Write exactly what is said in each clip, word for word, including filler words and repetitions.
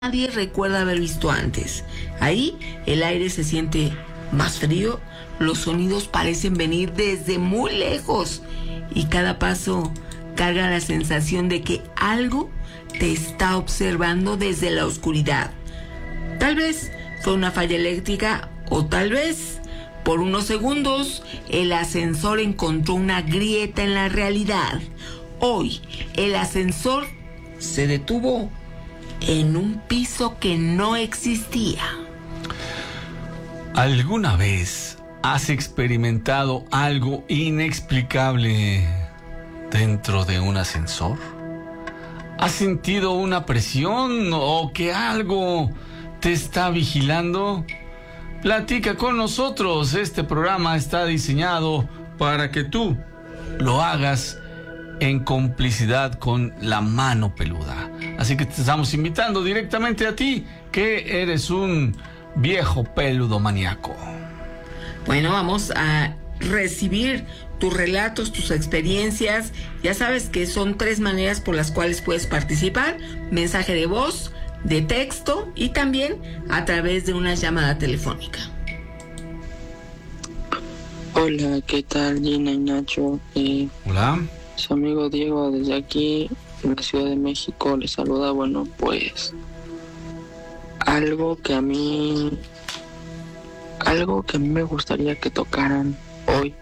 nadie recuerda haber visto antes. Ahí el aire se siente más frío, los sonidos parecen venir desde muy lejos y cada paso carga la sensación de que algo te está observando desde la oscuridad. Tal vez fue una falla eléctrica o tal vez por unos segundos el ascensor encontró una grieta en la realidad. Hoy el ascensor se detuvo en un piso que no existía. ¿Alguna vez has experimentado algo inexplicable dentro de un ascensor? ¿Has sentido una presión o que algo te está vigilando? Platica con nosotros. Este programa está diseñado para que tú lo hagas en complicidad con la mano peluda. Así que te estamos invitando directamente a ti, que eres un viejo peludo maníaco. Bueno, vamos a recibir tus relatos, tus experiencias. Ya sabes que son tres maneras por las cuales puedes participar: mensaje de voz, de texto y también a través de una llamada telefónica. Hola, ¿qué tal, Gina y Nacho? Eh, Hola. Su amigo Diego desde aquí, en la Ciudad de México, les saluda. Bueno, pues algo que a mí algo que a mí me gustaría que tocaran hoy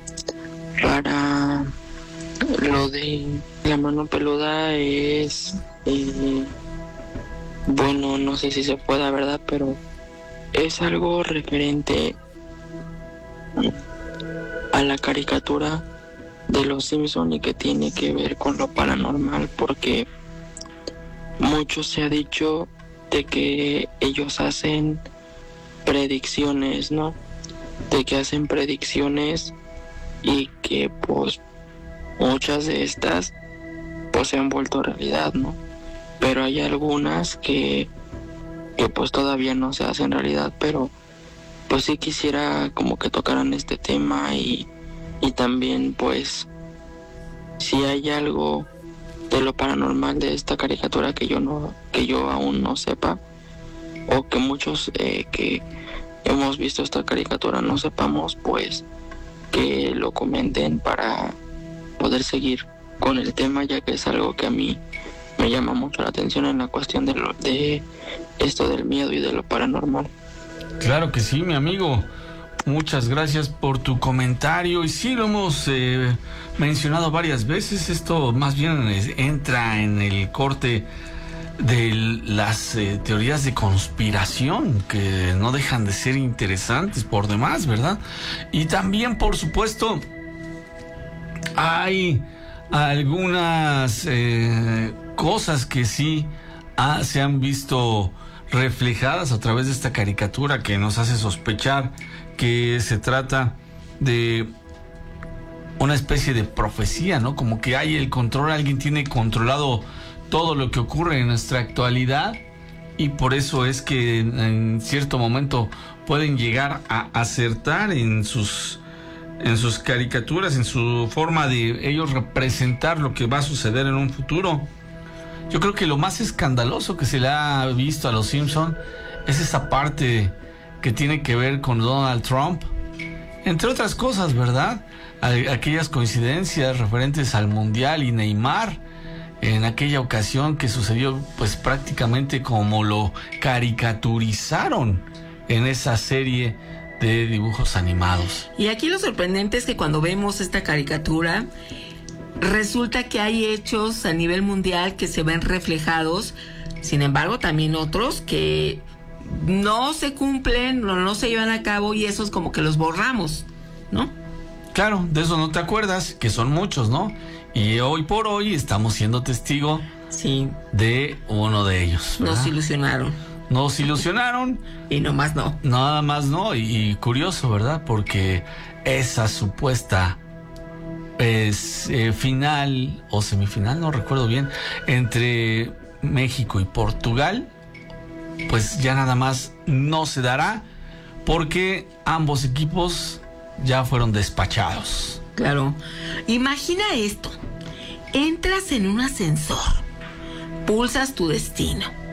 para lo de la mano peluda es eh, bueno, no sé si se pueda, ¿verdad? Pero es algo referente a la caricatura de los Simpson y que tiene que ver con lo paranormal, porque mucho se ha dicho de que ellos hacen predicciones, ¿no? De que hacen predicciones y que pues muchas de estas pues se han vuelto realidad, ¿no? Pero hay algunas que que pues todavía no se hacen realidad, pero pues sí quisiera como que tocaran este tema y y también pues si hay algo de lo paranormal de esta caricatura que yo no que yo aún no sepa, o que muchos eh, que hemos visto esta caricatura no sepamos, pues que lo comenten para poder seguir con el tema, ya que es algo que a mí me llama mucho la atención en la cuestión de, lo, de esto del miedo y de lo paranormal. Claro que sí, mi amigo. Muchas gracias por tu comentario. Y sí, lo hemos eh, mencionado varias veces. Esto más bien es, entra en el corte de las eh, teorías de conspiración, que no dejan de ser interesantes por demás, ¿verdad? Y también, por supuesto, hay algunas eh, cosas que sí ah, se han visto reflejadas a través de esta caricatura, que nos hace sospechar que se trata de una especie de profecía, ¿no? Como que hay el control, alguien tiene controlado todo lo que ocurre en nuestra actualidad, y por eso es que en, en cierto momento pueden llegar a acertar en sus en sus caricaturas, en su forma de ellos representar lo que va a suceder en un futuro. Yo creo que lo más escandaloso que se le ha visto a los Simpson es esa parte que tiene que ver con Donald Trump, entre otras cosas, ¿verdad? Aquellas coincidencias referentes al Mundial y Neymar, en aquella ocasión que sucedió pues prácticamente como lo caricaturizaron en esa serie de dibujos animados. Y aquí lo sorprendente es que cuando vemos esta caricatura, resulta que hay hechos a nivel mundial que se ven reflejados, sin embargo también otros que no se cumplen, no, no se llevan a cabo, y esos como que los borramos, ¿no? Claro, de eso no te acuerdas, que son muchos, ¿no? Y hoy por hoy estamos siendo testigo sí. de uno de ellos, ¿verdad? Nos ilusionaron. Nos ilusionaron. Y nomás no. Nada más no, y, y curioso, ¿verdad? Porque esa supuesta es, eh, final o semifinal, no recuerdo bien, entre México y Portugal, pues ya nada más no se dará, porque ambos equipos ya fueron despachados. Claro. Imagina esto. Entras en un ascensor, pulsas tu destino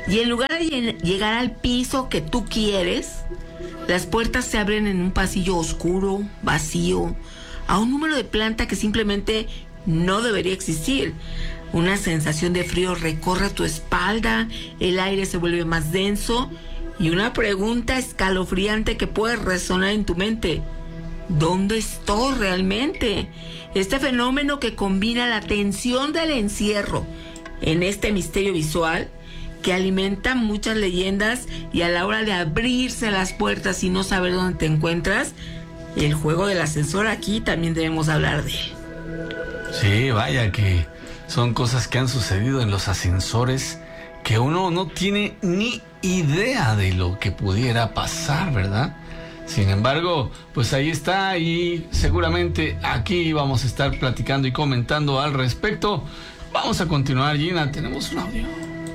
Y en lugar de llegar al piso que tú quieres, las puertas se abren en un pasillo oscuro, vacío, a un número de planta que simplemente no debería existir. Una sensación de frío recorre tu espalda, el aire se vuelve más denso y una pregunta escalofriante que puede resonar en tu mente: ¿dónde estoy realmente? Este fenómeno que combina la tensión del encierro en este misterio visual que alimenta muchas leyendas, y a la hora de abrirse las puertas y no saber dónde te encuentras, el juego del ascensor, aquí también debemos hablar de él. Sí, vaya que son cosas que han sucedido en los ascensores que uno no tiene ni idea de lo que pudiera pasar, ¿verdad? Sin embargo, pues ahí está, y seguramente aquí vamos a estar platicando y comentando al respecto. Vamos a continuar, Gina, tenemos un audio.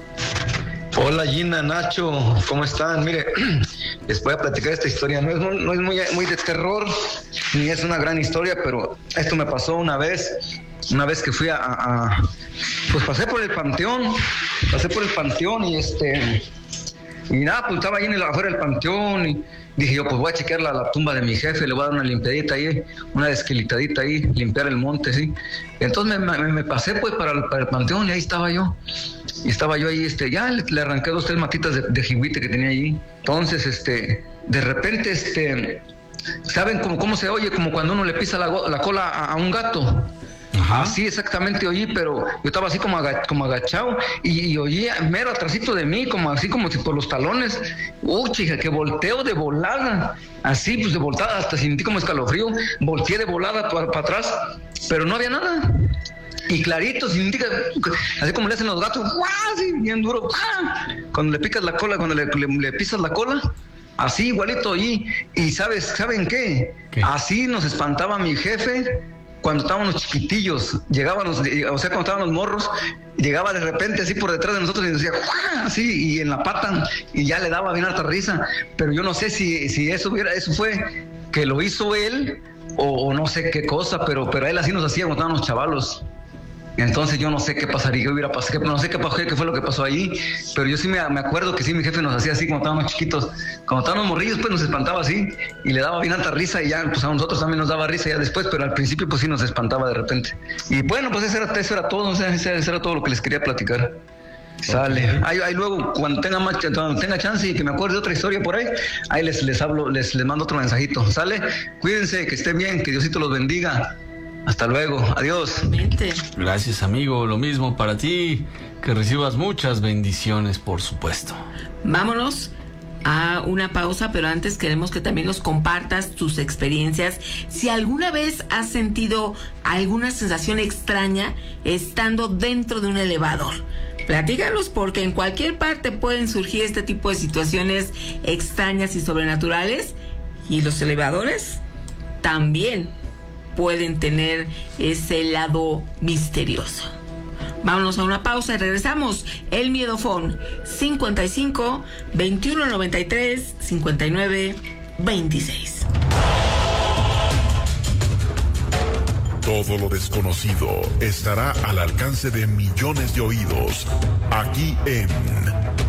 Hola Gina, Nacho, ¿cómo están? Mire, les voy a platicar esta historia. No es, muy, no es muy, muy de terror, ni es una gran historia, pero esto me pasó una vez, una vez que fui a, a pues pasé por el panteón, pasé por el panteón y este, y nada, pues estaba ahí en el, afuera del panteón y dije yo, pues voy a chequear la, la tumba de mi jefe, le voy a dar una limpiadita ahí, una desquilitadita ahí, limpiar el monte, ¿sí? Entonces me, me, me pasé pues para el, para el panteón y ahí estaba yo. Y estaba yo ahí, este, ya le, le arranqué dos, tres matitas de, de jihuite que tenía allí. Entonces, este, de repente, este, ¿saben cómo, cómo se oye? Como cuando uno le pisa la, la cola a, a un gato. Ajá. Así exactamente oí, pero yo estaba así como, aga, como agachado y, y oí mero atrásito de mí, como así como si por los talones. Uy, chica, que volteo de volada. Así, pues de voltada, hasta sentí como escalofrío. Volteé de volada para pa atrás, pero no había nada. Y clarito, sin indica, así como le hacen los gatos, ¡guau! Así, bien duro, ¡ah! Cuando le picas la cola, cuando le, le, le pisas la cola, así igualito. Y, y sabes, ¿saben qué? ¿Qué? Así nos espantaba mi jefe cuando estábamos chiquitillos. Llegábamos, o sea, cuando estábamos morros, llegaba de repente así por detrás de nosotros y decía, ¡guau! Así, y en la pata, y ya le daba bien harta risa. Pero yo no sé si, si eso hubiera, eso fue que lo hizo él, o, o no sé qué cosa, pero, pero él así nos hacía cuando estábamos chavalos. Entonces yo no sé qué pasaría, qué hubiera pasado, no sé qué, qué fue lo que pasó ahí, pero yo sí me, me acuerdo que sí, mi jefe nos hacía así cuando estábamos chiquitos, cuando estábamos morrillos, pues nos espantaba así, y le daba bien alta risa, y ya, pues a nosotros también nos daba risa ya después, pero al principio pues sí nos espantaba de repente. Y bueno, pues eso era, eso era todo, o sea, eso era todo lo que les quería platicar. Sale. Okay. Ahí, ahí luego, cuando tenga más, cuando tenga chance y que me acuerde de otra historia por ahí, ahí les, les hablo, les, les mando otro mensajito. Sale, cuídense, que estén bien, que Diosito los bendiga. Hasta luego, adiós. Gracias, amigo, lo mismo para ti, que recibas muchas bendiciones, por supuesto. Vámonos a una pausa, pero antes queremos que también nos compartas tus experiencias. Si alguna vez has sentido alguna sensación extraña estando dentro de un elevador, platícanos, porque en cualquier parte pueden surgir este tipo de situaciones extrañas y sobrenaturales, y los elevadores también pueden tener ese lado misterioso. Vámonos a una pausa y regresamos. El Miedofón cincuenta y cinco, veintiuno noventa y tres, cincuenta y nueve, veintiséis. Todo lo desconocido estará al alcance de millones de oídos, aquí en